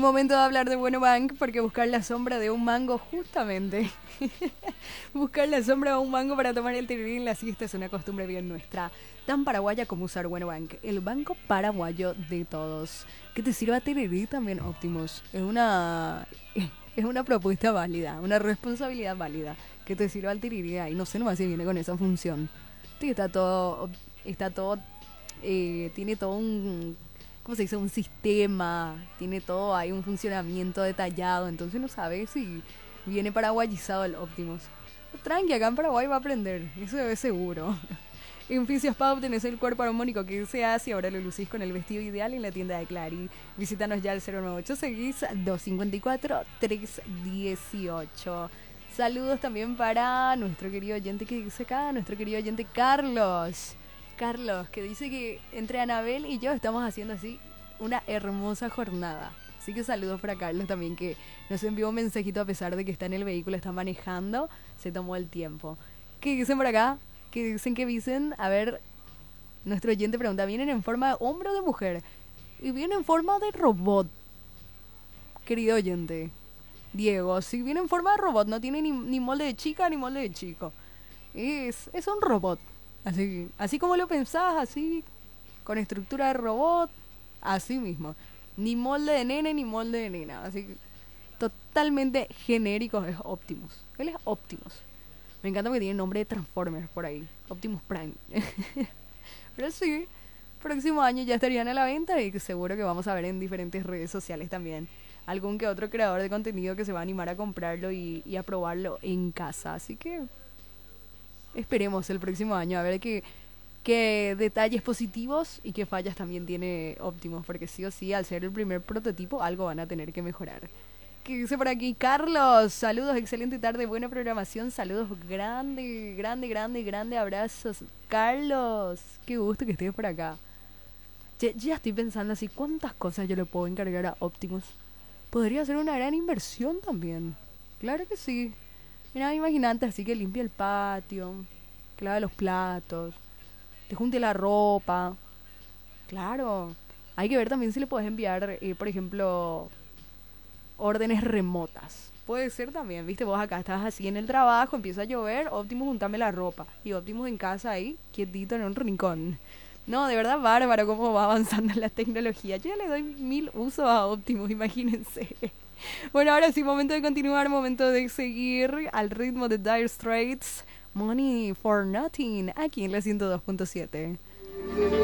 momento de hablar de Bueno Bank porque buscar la sombra de un mango justamente. Buscar la sombra de un mango para tomar el tirirín en la siesta es una costumbre bien nuestra. Tan paraguaya como usar Bueno Bank, el banco paraguayo de todos. Que te sirva tirirí también, Optimus. Es una propuesta válida, una responsabilidad válida. Que te sirva el tirirí ahí. No sé nomás si viene con esa función. Sí, está todo, tiene todo un, ¿cómo se dice? Un sistema, tiene todo, hay un funcionamiento detallado, entonces no sabes si viene paraguayizado el Optimus. Tranqui, acá en Paraguay va a aprender, eso es seguro. En Fisios Pub tenés el cuerpo armónico que se hace y ahora lo lucís con el vestido ideal en la tienda de Clary. Visítanos ya al 098 seguís 254 318. Saludos también para nuestro querido oyente que dice acá, nuestro querido oyente Carlos. Carlos, que dice que entre Anabel y yo estamos haciendo así una hermosa jornada. Así que saludos para Carlos también, que nos envió un mensajito a pesar de que está en el vehículo, está manejando, se tomó el tiempo. ¿Qué dicen por acá? ¿Qué dicen? A ver, nuestro oyente pregunta, ¿vienen en forma de hombre o de mujer? Y vienen en forma de robot, querido oyente. Diego, si viene en forma de robot, no tiene ni molde de chica ni molde de chico. Es un robot. Así como lo pensás, así, con estructura de robot, así mismo. Ni molde de nene ni molde de nena. Así que totalmente genérico es Optimus. Él es Optimus. Me encanta que tiene nombre de Transformers por ahí. Optimus Prime. Pero sí, próximo año ya estarían a la venta y seguro que vamos a ver en diferentes redes sociales también algún que otro creador de contenido que se va a animar a comprarlo y a probarlo en casa. Así que esperemos el próximo año a ver qué detalles positivos y qué fallas también tiene Optimus, porque sí o sí, al ser el primer prototipo, algo van a tener que mejorar. ¿Qué dice por aquí? Carlos, saludos, excelente tarde, buena programación, saludos, grande, grande, grande, grande abrazos. Carlos, qué gusto que estés por acá. Ya estoy pensando así, ¿cuántas cosas yo le puedo encargar a Optimus? Podría ser una gran inversión también. Claro que sí. Mira, imagínate así que limpie el patio, que lave los platos, te junte la ropa. Claro. Hay que ver también si le puedes enviar, por ejemplo, órdenes remotas. Puede ser también, viste, vos acá estás así en el trabajo, empieza a llover, Optimus juntame la ropa. Y Optimus en casa ahí, quietito en un rincón. No, de verdad bárbaro cómo va avanzando la tecnología. Yo ya le doy 1000 usos a Optimus, imagínense. Bueno, ahora sí, momento de continuar, momento de seguir al ritmo de Dire Straits. Money for Nothing, aquí en la 102.7.